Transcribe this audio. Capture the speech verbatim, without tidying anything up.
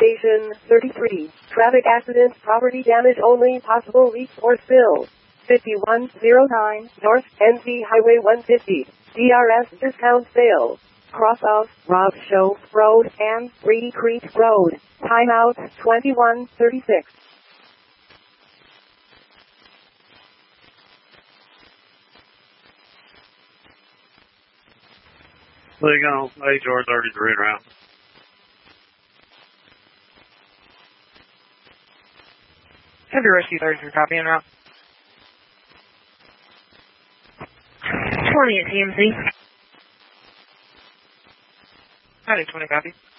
Station thirty-three. Traffic accident, property damage only, possible leaks or spills. fifty-one oh nine North N Z Highway one fifty. D R S discount sale. Cross of Rob Show Road and Reedy Creek Road. Timeout twenty-one thirty-six. There you go. Hey, George, already ran around. Heavy Rescue thirty-three, copy en route. twenty at T M C. ninety twenty, copy.